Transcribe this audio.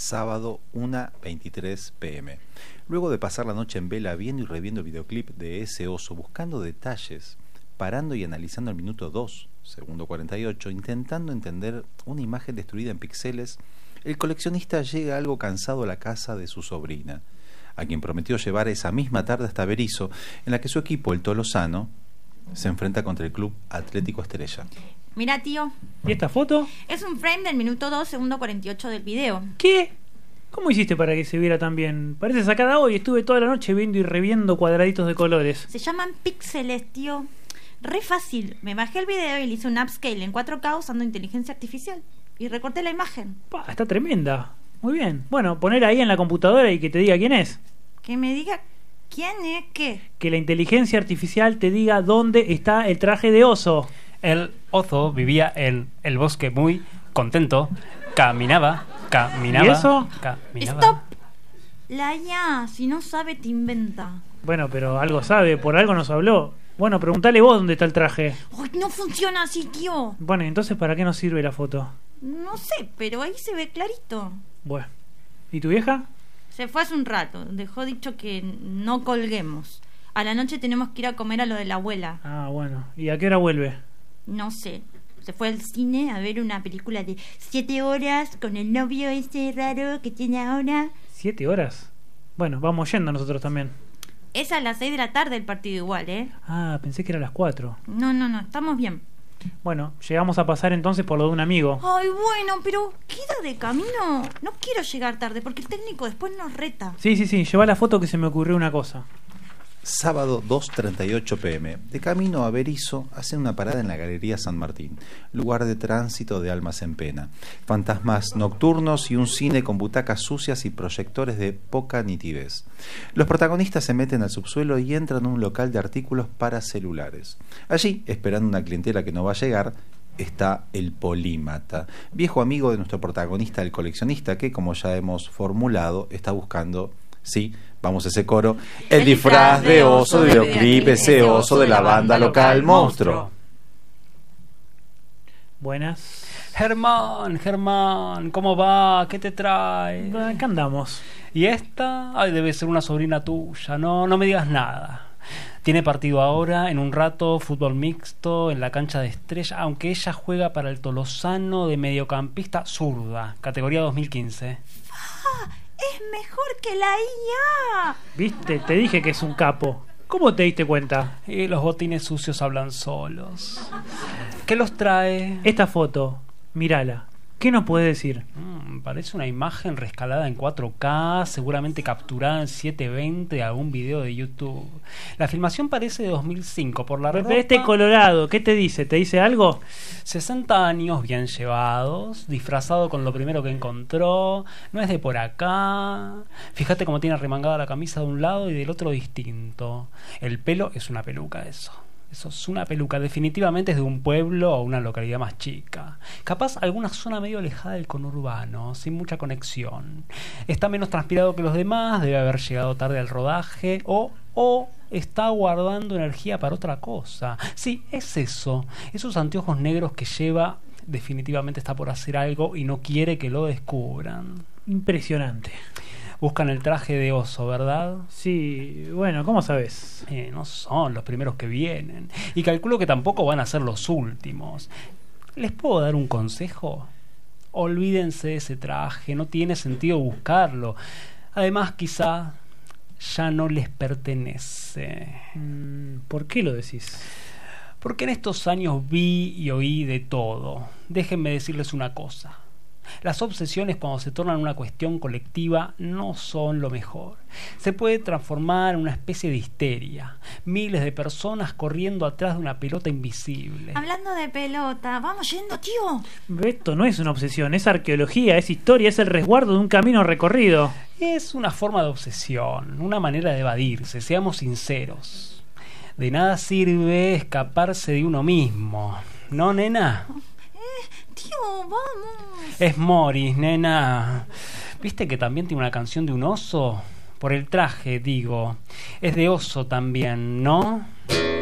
sábado 1:23 p.m. Luego de pasar la noche en vela viendo y reviendo el videoclip de ese oso, buscando detalles, parando y analizando el minuto 2, segundo 48, intentando entender una imagen destruida en píxeles, el coleccionista llega algo cansado a la casa de su sobrina, a quien prometió llevar esa misma tarde hasta Berisso, en la que su equipo, el Tolosano, se enfrenta contra el Club Atlético Estrella. Mira, tío. ¿Y esta foto? Es un frame del minuto 2, segundo 48 del video. ¿Qué? ¿Cómo hiciste para que se viera tan bien? Parece sacada hoy. Estuve toda la noche viendo y reviendo cuadraditos de colores. Se llaman píxeles, tío. Re fácil. Me bajé el video y le hice un upscale en 4K usando inteligencia artificial. Y recorté la imagen. Está tremenda. Muy bien. Bueno, poner ahí en la computadora y que te diga quién es. Que me diga quién es qué. Que la inteligencia artificial te diga dónde está el traje de oso. El oso vivía en el bosque muy contento. Caminaba. ¿Y eso? Caminaba. ¡Stop! La IA, si no sabe, te inventa. Bueno, pero algo sabe, por algo nos habló. Bueno, preguntale vos dónde está el traje. ¡Uy, no funciona así, tío! Bueno, entonces ¿para qué nos sirve la foto? No sé, pero ahí se ve clarito. Bueno, ¿y tu vieja? Se fue hace un rato. Dejó dicho que no colguemos. A la noche tenemos que ir a comer a lo de la abuela. Ah, bueno. ¿Y a qué hora vuelve? No sé. Se fue al cine a ver una película de 7 horas con el novio ese raro que tiene ahora. ¿7 horas? Bueno, vamos yendo nosotros también. Es a las 6 de la tarde el partido igual, ¿eh? Ah, pensé que era a las 4. No, estamos bien. Bueno, llegamos a pasar entonces por lo de un amigo. Ay, bueno, pero queda de camino. No quiero llegar tarde porque el técnico después nos reta. Sí, lleva la foto que se me ocurrió una cosa. Sábado 2:38 p.m. De camino a Berisso, hacen una parada en la Galería San Martín, lugar de tránsito de almas en pena. Fantasmas nocturnos y un cine con butacas sucias y proyectores de poca nitidez. Los protagonistas se meten al subsuelo y entran a un local de artículos para celulares. Allí, esperando una clientela que no va a llegar, está el polímata, viejo amigo de nuestro protagonista, el coleccionista, que, como ya hemos formulado, está buscando... Sí, vamos a ese coro. El disfraz de oso de videoclip, ese oso de la banda local Monstruo. Buenas. Germán, ¿cómo va? ¿Qué te trae? Acá andamos. ¿Y esta? Ay, debe ser una sobrina tuya. No me digas nada. Tiene partido ahora, en un rato, fútbol mixto, en la cancha de Estrella, aunque ella juega para el Tolosano de mediocampista zurda, categoría 2015. Es mejor que la IA. ¿Viste? Te dije que es un capo. ¿Cómo te diste cuenta? Y los botines sucios hablan solos. ¿Qué los trae? Esta foto, mírala. ¿Qué nos puedes decir? Parece una imagen rescalada en 4K, seguramente capturada en 720 de algún video de YouTube. La filmación parece de 2005 por la ropa. Este colorado, ¿qué te dice? ¿Te dice algo? 60 años bien llevados, disfrazado con lo primero que encontró, no es de por acá. Fíjate cómo tiene remangada la camisa de un lado y del otro distinto. El pelo es una peluca, eso es una peluca, definitivamente es de un pueblo o una localidad más chica. Capaz alguna zona medio alejada del conurbano, sin mucha conexión. Está menos transpirado que los demás, debe haber llegado tarde al rodaje o está guardando energía para otra cosa. Sí, es eso. Esos anteojos negros que lleva, definitivamente está por hacer algo y no quiere que lo descubran. Impresionante. Buscan el traje de oso, ¿verdad? Sí, bueno, ¿cómo sabes? No son los primeros que vienen. Y calculo que tampoco van a ser los últimos. ¿Les puedo dar un consejo? Olvídense de ese traje, no tiene sentido buscarlo. Además, quizá ya no les pertenece. ¿Por qué lo decís? Porque en estos años vi y oí de todo. Déjenme decirles una cosa. Las obsesiones, cuando se tornan una cuestión colectiva, no son lo mejor. Se puede transformar en una especie de histeria. Miles de personas corriendo atrás de una pelota invisible. Hablando de pelota, vamos yendo, tío. Esto no es una obsesión, es arqueología, es historia, es el resguardo de un camino recorrido. Es una forma de obsesión, una manera de evadirse, seamos sinceros. De nada sirve escaparse de uno mismo, ¿no, nena? Tío, vamos. Es Morris, nena. ¿Viste que también tiene una canción de un oso? Por el traje, digo. Es de oso también, ¿no?